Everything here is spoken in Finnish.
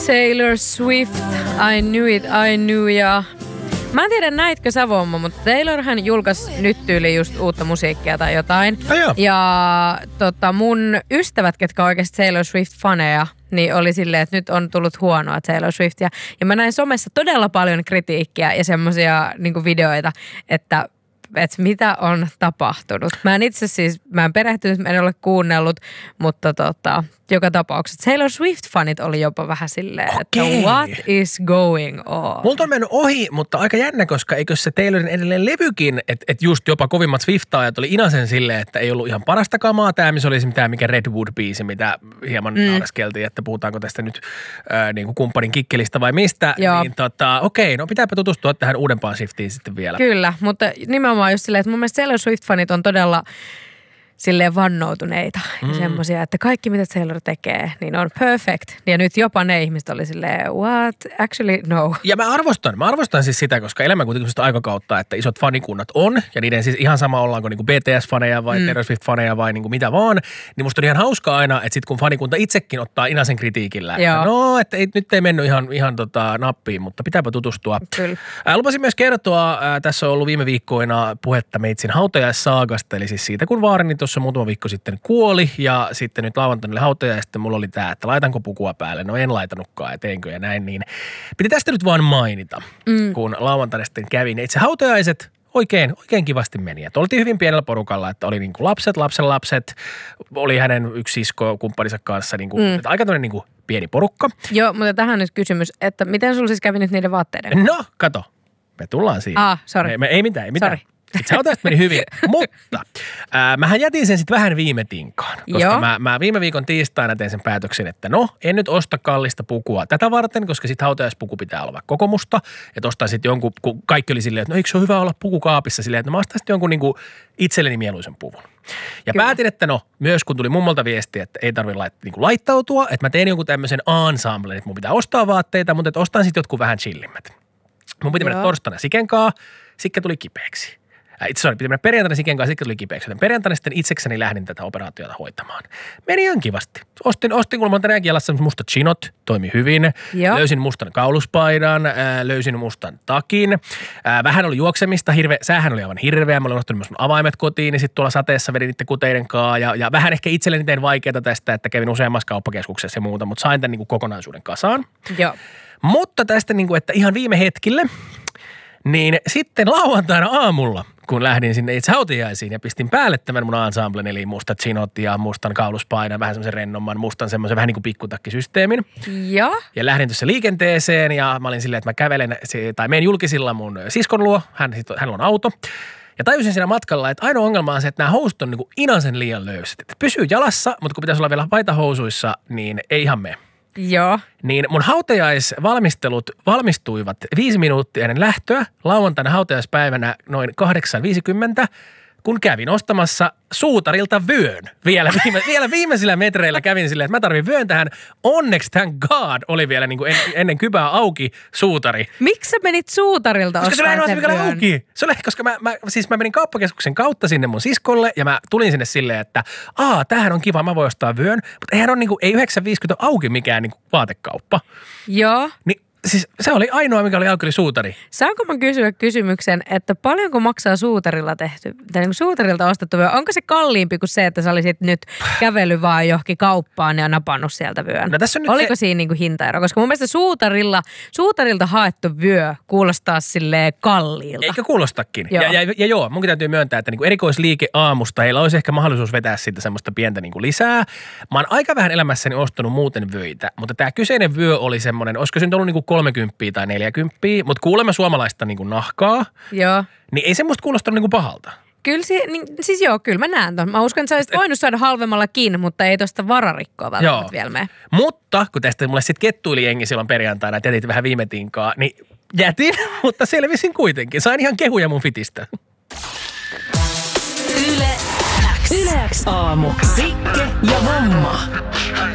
Taylor Swift, I knew ja... Mä en tiedä näitkö sä, Vommo, mutta Taylorhan julkaisi nyt tyyli just uutta musiikkia tai jotain. Ja mun ystävät, ketkä on oikeasti Taylor Swift-faneja, niin oli silleen, että nyt on tullut huonoa Taylor Swiftia. Ja mä näin somessa todella paljon kritiikkiä ja semmosia niinku videoita, että mitä on tapahtunut. Mä en perehtynyt, mä en ole kuunnellut, mutta joka tapauksessa Taylor Swift-fanit oli jopa vähän silleen, että what is going on? Multa on mennyt ohi, mutta aika jännä, koska eikö se Taylorin edelleen levykin, että just jopa kovimmat Swiftaajat oli inasen silleen, että ei ollut ihan parasta kamaa tämä, missä olisi mitään mikä Redwood-biisi, mitä hieman nauraskeltiin, että puhutaanko tästä nyt niin kuin kumppanin kikkelistä vai mistä. Joo. Niin okei, no pitääpä tutustua tähän uudempaan Swiftiin sitten vielä. Kyllä, mutta nimenomaan just silleen, että mun mielestä Taylor Swift-fanit on todella silleen vannoutuneita ja semmoisia, että kaikki mitä Taylor tekee, niin on perfect. Ja nyt jopa ne ihmiset oli silleen, what? Actually, no. Ja mä arvostan siis sitä, koska elämä kuitenkin sitä aikakautta, että isot fanikunnat on, ja niiden siis ihan sama ollaanko niinku BTS-faneja vai Taylor Swift-faneja vai niinku mitä vaan, niin musta on ihan hauskaa aina, että sit kun fanikunta itsekin ottaa inasen kritiikillä, että no, että nyt ei mennyt ihan nappiin, mutta pitääpä tutustua. Kyllä. Lupasin myös kertoa, tässä on ollut viime viikkoina puhetta meitsin hautajaissaagasta, eli siis siitä, kun vaarini tuossa muutama viikko sitten kuoli ja sitten nyt lauantaina oli hautaja ja sitten mulla oli tämä, että laitanko pukua päälle. No en laitanutkaan ja teinkö ja näin, niin piti tästä nyt vaan mainita, kun lauantaina sitten kävin. Itse hautajaiset oikein kivasti meni. Että oltiin hyvin pienellä porukalla, että oli niinku lapset, oli hänen yksi sisko kumppaninsa kanssa, niinku, että aika tämmöinen niinku pieni porukka. Joo, mutta tähän nyt kysymys, että miten sulla siis kävi nyt niiden vaatteiden? No, kato, me tullaan siihen. Sori. Ei mitään. Sorry. Se hautajasta meni hyvin, mutta mähän jätin sen sitten vähän viime tinkaan, koska mä viime viikon tiistaina tein sen päätöksen, että no, en nyt osta kallista pukua tätä varten, koska sitten hautajaispuku pitää olla koko musta, että ostaa sitten jonkun, kun kaikki oli silleen, että no eikö se ole hyvä olla pukukaapissa silleen, että no mä ostan sitten jonkun niinku itselleni mieluisen puvun. Ja päätin, että no, myös kun tuli mummolta viesti, että ei tarvitse niinku laittautua, että mä tein jonkun tämmöisen ensemblen, että mun pitää ostaa vaatteita, mutta että ostan sitten jotkut vähän chillimmät. Mun piti mennä torstaina Sikenkaan, Sikke tuli kipeäksi. Piti mennä perjantaina Siken kanssa, sitten tuli kipeäksi. Joten perjantaina sitten itsekseni lähdin tätä operaatiota hoitamaan. Meni ihan kivasti. Ostin kun mä oon tänäänkin jalassa mustat chinot, toimi hyvin. Joo. Löysin mustan kauluspaidan, löysin mustan takin. Vähän oli juoksemista, säähän oli aivan hirveä. Mä olin unohtanut myös mun avaimet kotiin, niin sitten tuolla sateessa vedin niiden kuteiden kaa. Ja vähän ehkä itselleni tein vaikeaa tästä, että kävin useammassa kauppakeskuksessa ja muuta, mutta sain tämän niin kuin kokonaisuuden kasaan. Joo. Mutta tästä, niin kuin, että ihan viime hetkille, niin sitten lauantaina aamulla, kun lähdin sinne itse hautajaisiin ja pistin päälle tämän mun ensemblen, eli mustat chinot ja mustan kauluspaidan, vähän semmoisen rennomman, mustan semmoisen vähän niin kuin pikkutakkisysteemin. Ja lähdin tuossa liikenteeseen ja mä olin silleen, että mä kävelen tai menen julkisilla mun siskon luo, hänellä on auto. Ja tajusin siinä matkalla, että ainoa ongelma on se, että nämä housut on niin kuin inasen liian löysät. Että pysyy jalassa, mutta kun pitäisi olla vielä paitahousuissa, niin ei ihan mene. Joo. Niin mun hautajaisvalmistelut valmistuivat 5 minuuttia ennen lähtöä lauantaina hautajaispäivänä noin 8.50, kun kävin ostamassa suutarilta vyön. Vielä viimeisillä metreillä kävin silleen, että mä tarvin vyön tähän. Onneksi thank God oli vielä niin kuin ennen kybää auki suutari. Miksi sä menit suutarilta ostamaan sen vyön? Koska se ei ole auki. Se oli, koska mä menin kauppakeskuksen kautta sinne mun siskolle ja mä tulin sinne silleen, että tämähän on kiva, mä voin ostaa vyön. Mutta eihän ole niin kuin, ei 9.50 auki mikään niin kuin vaatekauppa. Joo. Niin siis se oli ainoa, mikä oli auki, oli suutari. Saanko mä kysyä kysymyksen, että paljonko maksaa suutarilla tehty, tai niin suutarilta ostettu vyö? Onko se kalliimpi kuin se, että sä olisit nyt kävellyt vaan johonkin kauppaan ja napannut sieltä vyön? No, oliko siinä niin kuin hintaero? Koska mun mielestä suutarilta haettu vyö kuulostaa silleen kalliilta. Eikä kuulostakin. Joo. Ja joo, munkin täytyy myöntää, että niin kuin erikoisliike aamusta heillä olisi ehkä mahdollisuus vetää siitä semmoista pientä niin kuin lisää. Mä oon aika vähän elämässäni ostanut muuten vöitä, mutta tämä kyseinen vyö oli semmoinen, olisiko se nyt ollut niin kuin 30 tai 40, mutta kuulemme suomalaista niin kuin nahkaa, joo. Niin ei semmoista kuulostanut niin kuin pahalta. Kyllä, siis joo, kyllä mä näen ton. Mä uskon, että sä olisit voinut saada halvemmallakin, mutta ei tosta vararikkoa välttämättä vielä mene. Mutta kun tästä mulle sitten kettuili jengi silloin perjantaina, että jätit vähän viime tinkaa, niin jätin, mutta selvisin kuitenkin. Sain ihan kehuja mun fitistä. Yle X aamu. Sikke ja Vomma.